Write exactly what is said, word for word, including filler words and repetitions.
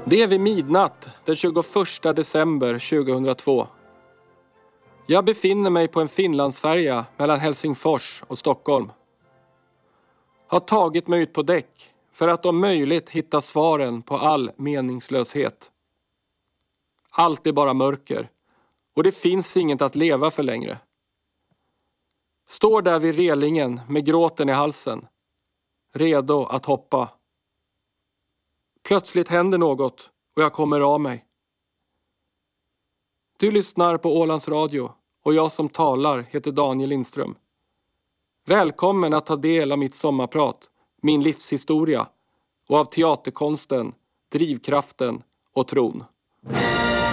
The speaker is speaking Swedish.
Det är vid midnatt den tjugoförsta december tjugohundratvå. Jag befinner mig på en Finlandsfärja mellan Helsingfors och Stockholm. Har tagit mig ut på däck för att om möjligt hitta svaren på all meningslöshet. Allt är bara mörker och det finns inget att leva för längre. Står där vid relingen med gråten i halsen, redo att hoppa. Plötsligt händer något och jag kommer av mig. Du lyssnar på Ålands Radio och jag som talar heter Daniel Lindström. Välkommen att ta del av mitt sommarprat, min livshistoria och av teaterkonsten, drivkraften och tron.